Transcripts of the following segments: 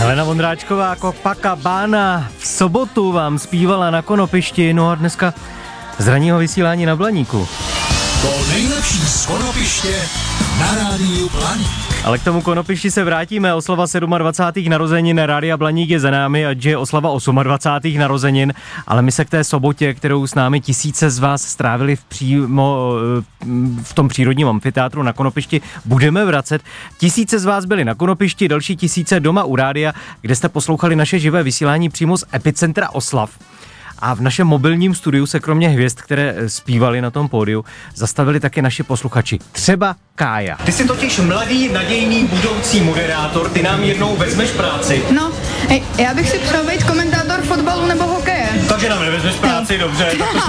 Helena Vondráčková, Copacabana v sobotu vám zpívala na Konopišti, no a dneska z ranního vysílání na Blaníku. To nejlepší z Konopiště na rádiu Blaník. Ale k tomu Konopišti se vrátíme. Oslava 27. narozenin Rádia Blaník je za námi, ať je oslava 28. narozenin, ale my se k té sobotě, kterou s námi tisíce z vás strávili v tom přírodním amfiteátru na Konopišti, budeme vracet. Tisíce z vás byli na Konopišti, další tisíce doma u rádia, kde jste poslouchali naše živé vysílání přímo z epicentra oslav. A v našem mobilním studiu se kromě hvězd, které zpívali na tom pódiu, zastavili taky naši posluchači. Třeba Kája. Ty jsi totiž mladý, nadějný, budoucí moderátor, ty nám jednou vezmeš práci. No, já bych si přál být komentátor fotbalu nebo hokeje. Takže nám nevezmeš práci, dobře,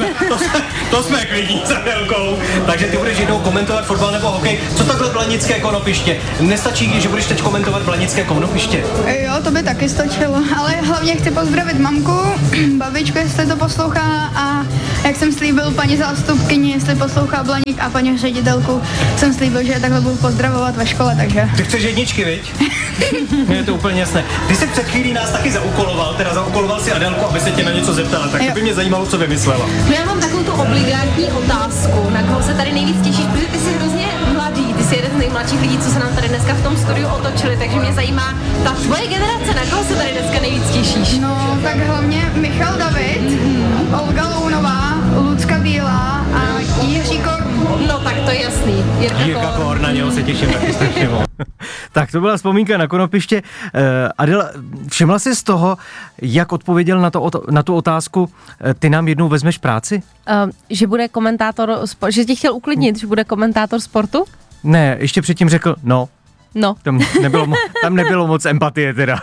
to jsme klidní za chvilkou. Takže ty budeš jednou komentovat fotbal nebo hokej. Co takhle Blanické Konopiště? Nestačí, že budeš teď komentovat Blanické Konopiště? Jo, to by taky stačilo, ale hlavně chci pozdravit mamku, babičku, jestli to poslouchá, a jak jsem slíbil paní zástupkyni, jestli poslouchá Blaník, a paní ředitelku jsem slíbil, že takhle budu pozdravovat ve škole, takže... Ty chceš jedničky, viď? Je to úplně jasné. Ty jsi před chvílí nás taky zaúkoloval si Adelku, aby se tě na něco zeptala, tak to by mě zajímalo, co vymyslela. No já mám takovou tu obligátní otázku, na koho se tady nejvíc těšíš, protože ty jsi hrozně mladý, ty jsi jeden z nejmladších lidí, co se nám tady dneska v tom studiu otočili, takže mě zajímá ta tvoje generace, na koho se tady dneska nejvíc těšíš? No, tak hlavně Michal David, Olga Lounová, Lucka Bílá a Jiří Korn. No tak to je jasný, Jirka Korn, na něho se těším taky strašně moc. Tak to byla vzpomínka na Konopiště. Adela, všimla jsi z toho, jak odpověděl na tu otázku, ty nám jednou vezmeš práci? Že bude komentátor, že tě chtěl uklidnit, že bude komentátor sportu? Ne, ještě předtím řekl no. Tam nebylo moc empatie teda.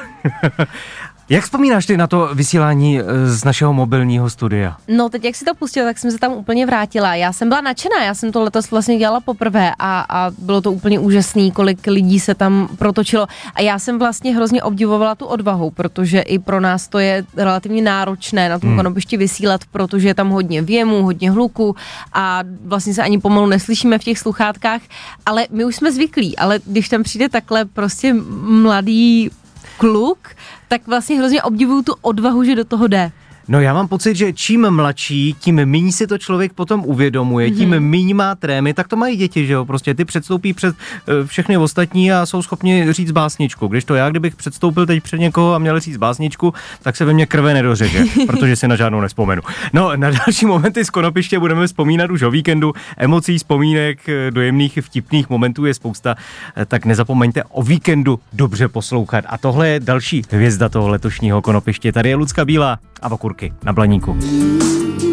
Jak vzpomínáš ty na to vysílání z našeho mobilního studia? No teď jak si to pustil, tak jsem se tam úplně vrátila. Já jsem byla nadšená, já jsem to letos vlastně dělala poprvé a bylo to úplně úžasný, kolik lidí se tam protočilo. A já jsem vlastně hrozně obdivovala tu odvahu, protože i pro nás to je relativně náročné na tom Konopišti vysílat, protože je tam hodně věmu, hodně hluku a vlastně se ani pomalu neslyšíme v těch sluchátkách, ale my už jsme zvyklí, ale když tam přijde takhle prostě mladý kluk, tak vlastně hrozně obdivuju tu odvahu, že do toho jde. No já mám pocit, že čím mladší, tím méně si to člověk potom uvědomuje, tím méně má trémy, tak to mají děti, že jo, prostě ty předstoupí před všechny ostatní a jsou schopni říct básničku, když to já, kdybych předstoupil teď před někoho a měl říct básničku, tak se ve mně krve nedořeže, protože si na žádnou nespomenu. No, na další momenty z Konopiště budeme vzpomínat už o víkendu, emocí, vzpomínek, dojemných i vtipných momentů je spousta, tak nezapomeňte o víkendu dobře poslouchat. A tohle je další hvězda toho letošního Konopiště, tady je Lucka Bílá a Okurky na Blaníku.